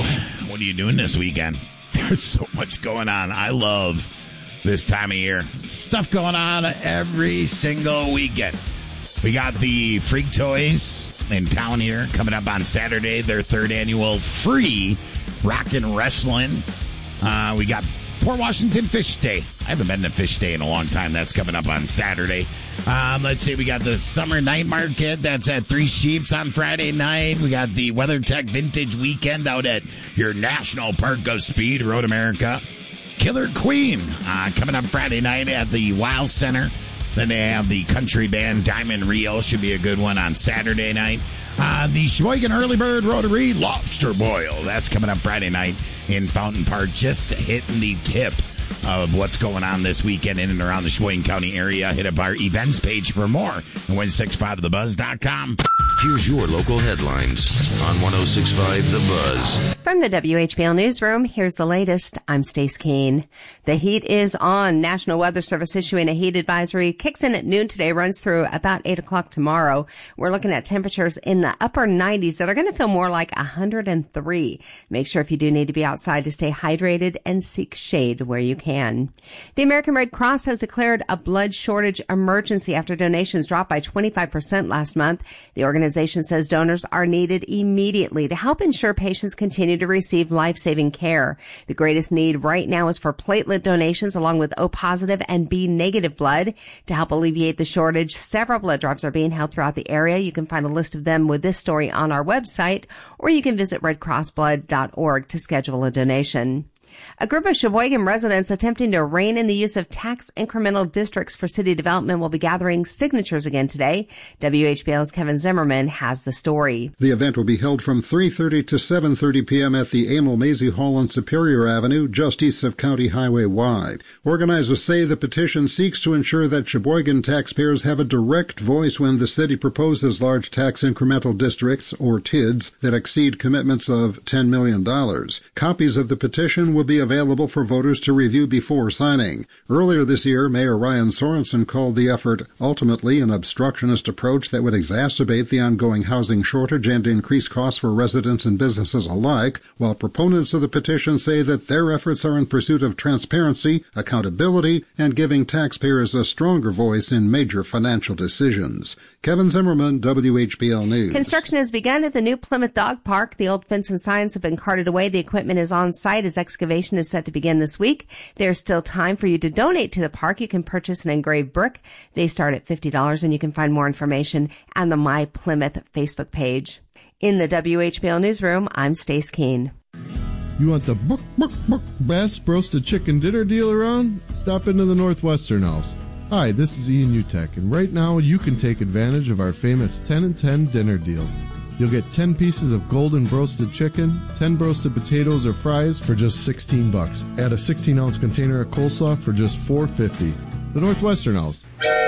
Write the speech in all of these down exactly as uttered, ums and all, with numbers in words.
what are you doing this weekend? There's so much going on. I love this time of year. Stuff going on every single weekend. We got the Freak Toys in town here coming up on Saturday, their third annual free Rockin' Wrestling. Uh, we got Port Washington Fish Day. I haven't been to Fish Day in a long time. That's coming up on Saturday. Um, let's see. We got the Summer Night Market. That's at Three Sheeps on Friday night. We got the WeatherTech Vintage Weekend out at your National Park of Speed, Road America. Killer Queen uh, coming up Friday night at the Wow Center. Then they have the country band Diamond Rio. Should be a good one on Saturday night. Uh, the Sheboygan Early Bird Rotary Lobster Boil. That's coming up Friday night in Fountain Park. Just hitting the tip of what's going on this weekend in and around the Sheboygan County area. Hit up our events page for more at one six five the buzz dot com. Here's your local headlines on one oh six point five The Buzz. From the W H B L Newsroom, here's the latest. I'm Stace Keene. The heat is on. National Weather Service issuing a heat advisory. Kicks in at noon today, runs through about eight o'clock tomorrow. We're looking at temperatures in the upper nineties that are going to feel more like one hundred three. Make sure if you do need to be outside to stay hydrated and seek shade where you can. The American Red Cross has declared a blood shortage emergency after donations dropped by twenty-five percent last month. The organization says donors are needed immediately to help ensure patients continue to receive life-saving care. The greatest need right now is for platelet donations along with O positive and B negative blood. To help alleviate the shortage, several blood drives are being held throughout the area. You can find a list of them with this story on our website, or you can visit red cross blood dot org to schedule a donation. A group of Sheboygan residents attempting to rein in the use of tax incremental districts for city development will be gathering signatures again today. W H B L's Kevin Zimmerman has the story. The event will be held from three thirty to seven thirty p.m. at the Emil Mazie Hall on Superior Avenue, just east of County Highway Y. Organizers say the petition seeks to ensure that Sheboygan taxpayers have a direct voice when the city proposes large tax incremental districts, or T I Ds, that exceed commitments of ten million dollars. Copies of the petition will be available for voters to review before signing. Earlier this year, Mayor Ryan Sorensen called the effort ultimately an obstructionist approach that would exacerbate the ongoing housing shortage and increase costs for residents and businesses alike, while proponents of the petition say that their efforts are in pursuit of transparency, accountability, and giving taxpayers a stronger voice in major financial decisions. Kevin Zimmerman, W H B L News. Construction has begun at the new Plymouth Dog Park. The old fence and signs have been carted away. The equipment is on site as excavation is set to begin this week. There's still time for you to donate to the park. You can purchase an engraved brick. They start at fifty dollars, and you can find more information on the My Plymouth Facebook page. In the W H B L Newsroom, I'm Stace Keene. You want the book, book, book, best roasted chicken dinner deal around? Stop into the Northwestern House. Hi, this is Ian Utek, and right now you can take advantage of our famous ten and ten dinner deal. You'll get ten pieces of golden broasted chicken, ten broasted potatoes or fries for just sixteen bucks. Add a sixteen ounce container of coleslaw for just four fifty. The Northwestern House,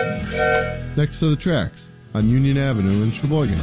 next to the tracks on Union Avenue in Sheboygan.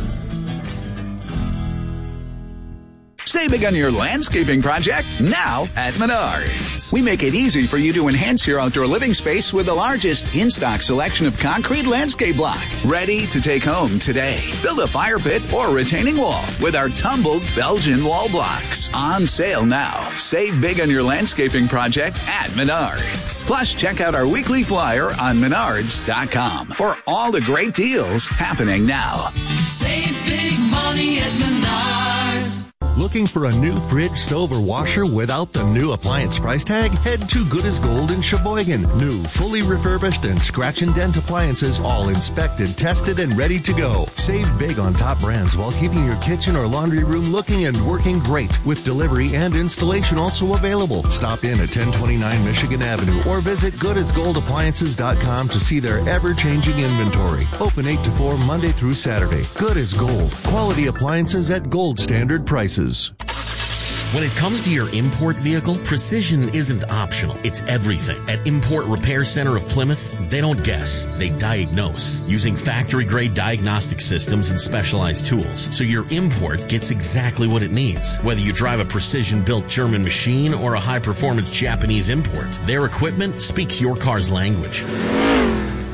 Save big on your landscaping project now at Menards. We make it easy for you to enhance your outdoor living space with the largest in-stock selection of concrete landscape block. Ready to take home today. Build a fire pit or retaining wall with our tumbled Belgian wall blocks. On sale now. Save big on your landscaping project at Menards. Plus, check out our weekly flyer on menards dot com for all the great deals happening now. Save big money at Menards. Looking for a new fridge, stove, or washer without the new appliance price tag? Head to Good as Gold in Sheboygan. New, fully refurbished, and scratch and dent appliances, all inspected, tested, and ready to go. Save big on top brands while keeping your kitchen or laundry room looking and working great, with delivery and installation also available. Stop in at ten twenty-nine Michigan Avenue or visit good as gold appliances dot com to see their ever-changing inventory. Open eight to four Monday through Saturday. Good as Gold. Quality appliances at gold standard prices. When it comes to your import vehicle, precision isn't optional. It's everything. At Import Repair Center of Plymouth, they don't guess. They diagnose using factory-grade diagnostic systems and specialized tools. So your import gets exactly what it needs. Whether you drive a precision-built German machine or a high-performance Japanese import, their equipment speaks your car's language.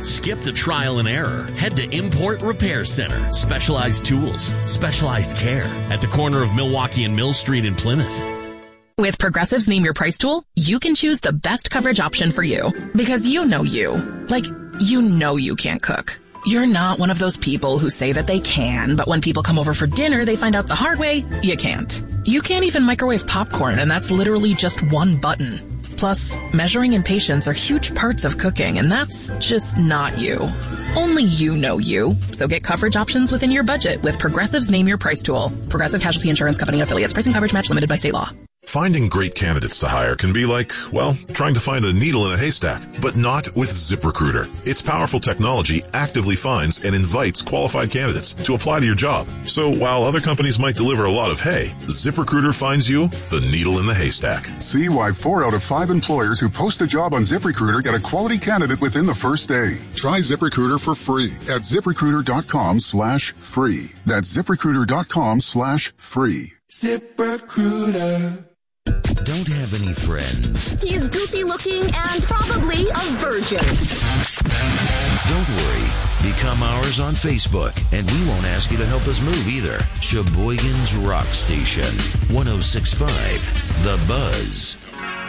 Skip the trial and error. Head to Import Repair Center. Specialized tools, specialized care at the corner of Milwaukee and Mill Street in Plymouth. With Progressive's Name Your Price tool, you can choose the best coverage option for you. Because you know you. Like, you know you can't cook. You're not one of those people who say that they can, but when people come over for dinner, they find out the hard way, you can't. You can't even microwave popcorn, and that's literally just one button. Plus, measuring and patience are huge parts of cooking, and that's just not you. Only you know you. So get coverage options within your budget with Progressive's Name Your Price tool. Progressive Casualty Insurance Company affiliates. Pricing coverage match limited by state law. Finding great candidates to hire can be like, well, trying to find a needle in a haystack, but not with ZipRecruiter. Its powerful technology actively finds and invites qualified candidates to apply to your job. So while other companies might deliver a lot of hay, ZipRecruiter finds you the needle in the haystack. See why four out of five employers who post a job on ZipRecruiter get a quality candidate within the first day. Try ZipRecruiter for free at ZipRecruiter.com slash free. That's ZipRecruiter.com slash free. ZipRecruiter. Don't have any friends. He's goofy looking and probably a virgin. Don't worry. Become ours on Facebook, and we won't ask you to help us move either. Sheboygan's Rock Station, one oh six point five The Buzz.